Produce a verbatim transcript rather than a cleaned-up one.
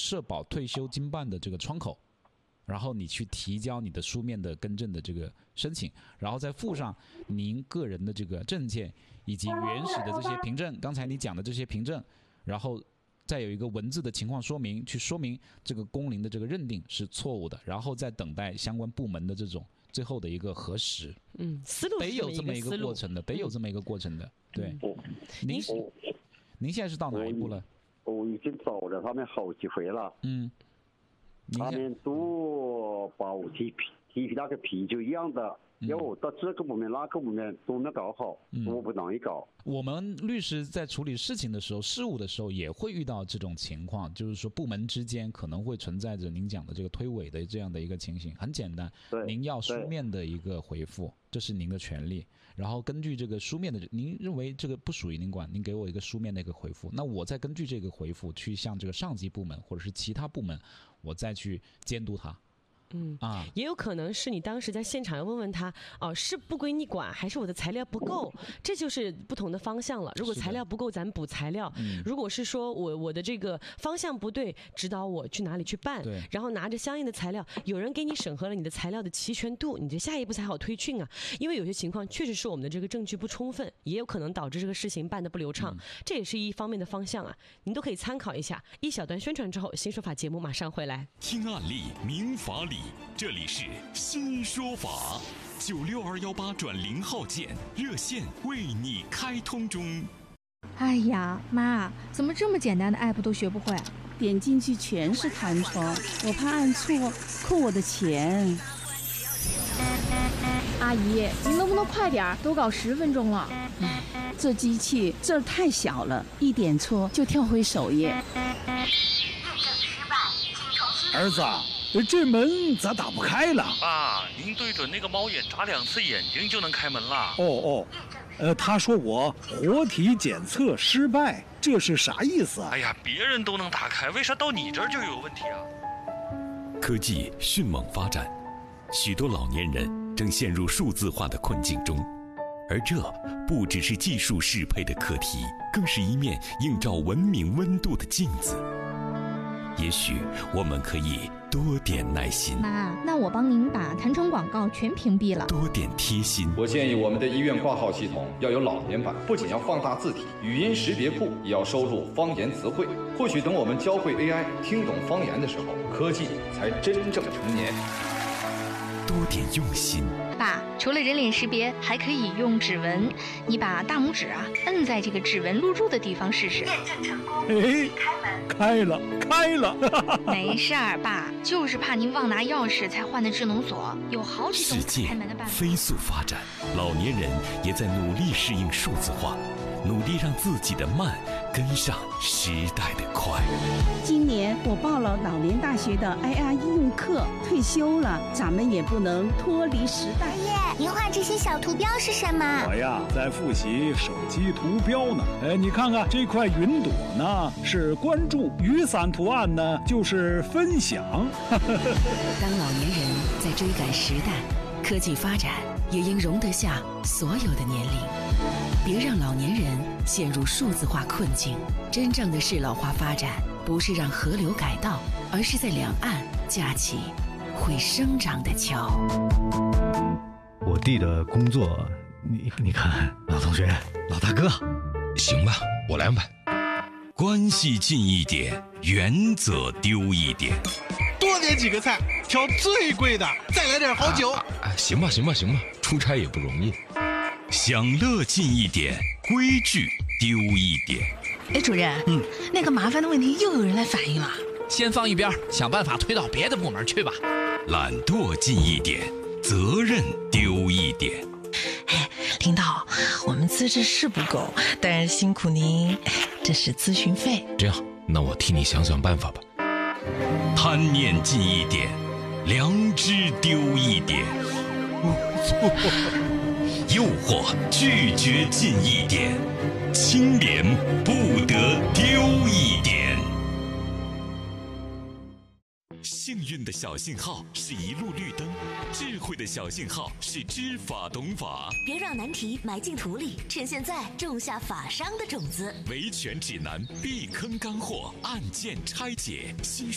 社保退休经办的这个窗口，然后你去提交你的书面的更正的这个申请，然后再附上您个人的这个证件以及原始的这些凭证，刚才你讲的这些凭证，然后再有一个文字的情况说明，去说明这个工龄的这个认定是错误的，然后再等待相关部门的这种最后的一个核实。 嗯，思路得有这么一个过程的，得有这么一个过程的。对，您您现在是到哪一步了？ 我已经找了他们好几回了。 嗯， 他们都把我提提那个啤酒一样的。要我到这个部门那个部门都没搞好，嗯、我不容易搞。 我们律师在处理事情的时候、事务的时候也会遇到这种情况，就是说部门之间可能会存在着您讲的这个推诿的这样的一个情形。很简单，您要书面的一个回复，这是您的权利。然后根据这个书面的，您认为这个不属于您管，您给我一个书面的一个回复，那我再根据这个回复去向这个上级部门或者是其他部门，我再去监督他。 嗯啊， 也有可能是你当时在现场要问问他，哦，是不归你管，还是我的材料不够？这就是不同的方向了。如果材料不够，咱补材料；嗯、如果是说我我的这个方向不对，指导我去哪里去办，然后拿着相应的材料，有人给你审核了你的材料的齐全度，你这下一步才好推进啊。因为有些情况确实是我们的这个证据不充分，也有可能导致这个事情办得不流畅，嗯、这也是一方面的方向啊。您都可以参考一下。一小段宣传之后，新说法节目马上回来。 听案例，明法理。这里是新说法，九六二幺八转零号键热线为你开通中。 哎呀，妈，怎么这么简单的 app 都学不会？ 点进去全是弹窗，我怕按错扣我的钱。 阿姨，您能不能快点？都搞十分钟了。 唉，这机器字儿太小了，一点错就跳回首页。 儿子，这门咋打不开了？ 爸，您对准那个猫眼眨两次眼睛就能开门了。 哦哦，呃，他说我活体检测失败，这是啥意思啊？ 哎呀，别人都能打开，为啥到你这儿就有问题啊？ 科技迅猛发展，许多老年人正陷入数字化的困境中，而这不只是技术适配的课题，更是一面映照文明温度的镜子。也许我们可以多点耐心。 妈，那我帮您把弹窗广告全屏蔽了。 多点贴心。 我建议我们的医院挂号系统要有老年版，不仅要放大字体，语音识别库也要收录方言词汇。或许等我们教会 A I 听懂方言的时候，科技才真正成年。 多点用心。 爸，除了人脸识别，还可以用指纹。你把大拇指啊摁在这个指纹录入的地方试试。验证成功。 哎，开了，开了。 没事儿，爸，就是怕您忘拿钥匙才换的智能锁，有好几种开门的办法。 世界飞速发展，老年人也在努力适应数字化，努力让自己的慢跟上时代的快。 今年我报了老年大学的 I R 应用课，退休了，咱们也不能脱离时代。 爷爷，您画这些小图标是什么？ 我呀，在复习手机图标呢。哎，你看看这块云朵呢，是关注；雨伞图案呢，就是分享。 当老年人在追赶时代，科技发展也应容得下所有的年龄。别让老年人陷入数字化困境。真正的适老化发展，不是让河流改道，而是在两岸架起会生长的桥。 我弟的工作，你你看，老同学，老大哥， 行吧，我来安排。关系近一点，原则丢一点。 多点几个菜，挑最贵的，再来点好酒。 啊啊、行吧，行吧，行吧，出差也不容易。享乐近一点，规矩丢一点。 哎，主任，嗯，那个麻烦的问题又有人来反映了。 先放一边，想办法推到别的部门去吧。 懒惰近一点，责任丢一点。 哎，领导，我们资质是不够，但是辛苦您，这是咨询费。 这样，那我替你想想办法吧。贪念近一点，良知丢一点。 我错。 诱惑拒绝近一点，清廉不得丢一点。幸运的小信号是一路绿灯，智慧的小信号是知法懂法。 别让难题埋进土里，趁现在种下法商的种子。 维权指南，避坑干货，案件拆解。新